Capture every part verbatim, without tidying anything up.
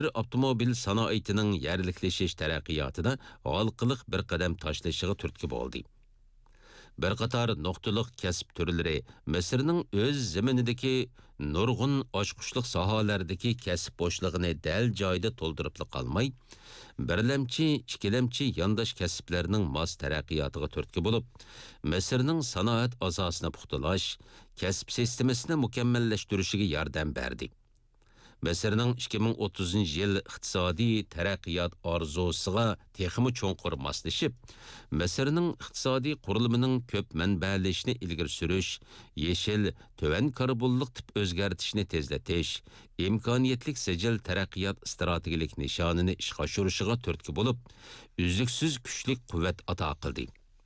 avtomobil sanoatining yerliklashish taraqqiyotida halqiliq bir qadam tashlashiga turtki bo'ldi. Bir qator nuqtaliq kasb turlari Misrning o'z zaminidagi nurg'un ochqushliq sohalardagi kasb bo'shlig'ini dal joyida to'ldirib qolmay, birlamchi, ikkilamchi yondosh kasblarning mos taraqqiyotiga turtki bo'lib, Misrning sanoat asosini puxtalash, kasb sistemasini mukammallashtirishiga yordam berdi. Misrning ikki ming o'ttizinchi yil iqtisodiy taraqqiyot orzusiga texmi cho'nqur moslashib, Misrning iqtisodiy qurulumining ko'p manbalashni ilgari surish, yeshil, to'van karbonliq tip o'zgartishni tezlatish, imkoniyatlik sijil taraqqiyot strategik nishonini ishga oshirishiga turtki bo'lib, uzluksiz kuchli quvvat ato qildi.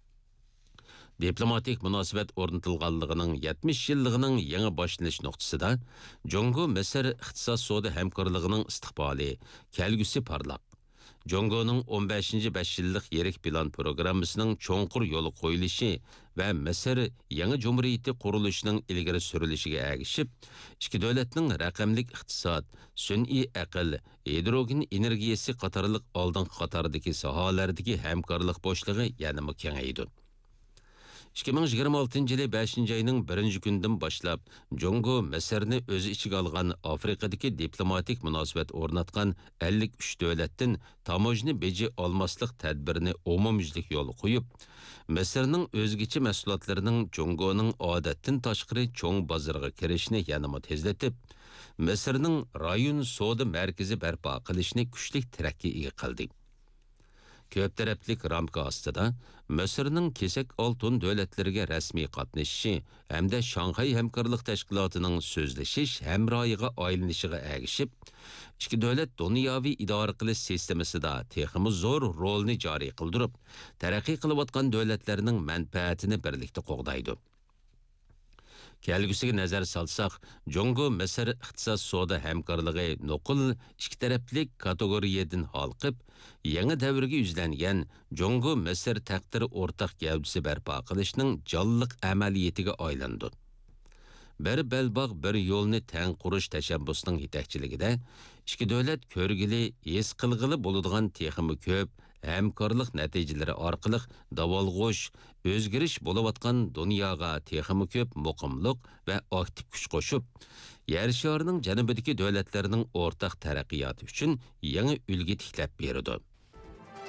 Diplomatik munosabat o'rnatilganligining yetmish yilligining yangi boshlanish nuqtasida Jongo Misr iqtisod savdo hamkorligining istiqboli, kelgusi parlaq. Jongoning o'n beshinchi besh yillik yirik plan programmasining cho'nqur yo'li qo'yilishi va Misr yangi jumhuriyati qurilishining ilgari surilishiga ergishib, ikki davlatning raqamlik iqtisod, sun'iy aql, hidrogen energiyasi qatorliq oldingi qatordagi sohalardagi hamkorlik bo'shlig'i yana kengaydi. ikki ming yigirma oltinchi yili beshinchi ayning birinchi kunidan boshlab Jongo Misrni o'z ichiga olgan Afrikadagi diplomatik munosabat o'rnatgan ellik uch davlatdan tamojni beji olmaslik tadbirini umumyuzlik yo'l qo'yib, Misrning o'zgacha mahsulotlarining Jongoning odatdan tashqari cho'ng bozoriga kirishini yanada tezlatib, Misrning rayon savdo markazi barpo qilishni kuchli tarakkiga qildi. Ko'p taraflik ramka ostida Misrning kesak oltin davlatlariga rasmiy qatnashishi hamda Shanxay hamkorlik tashkilotining so'zlashish hamrohiga aylanishiga ergishib, ikki davlat dunyoviy idora qilish sistemasida texmi zo'r rolni joriy qildirib, taraqqiy qilayotgan davlatlarning manfaatini birlikda qo'g'daydi. Kelgusiga nazar salsak, Jongo Misr iqtisod savdo hamkorligi nuqul ikki taraflik kategoriyadan halqib, yangi davrga yuzlangan Jongo Misr taqdiri o'rtaq gavdasi barpo qilishning jonliq amaliyatiga aylandi. Bir belbog' bir yo'lni tang qurish tashabbusining yetakchiligida ikki davlat ko'rgili, his qilg'ili bo'ladigan texmi ko'p hamkorlik natijalari orqali davolg'ush, o'zgarish bo'layotgan dunyoga texmi ko'p muqimlik va aktiv kuch qo'shib, yer sharining janubidagi davlatlarning o'rtaq taraqqiyoti uchun yangi ulgi tiklab berdi.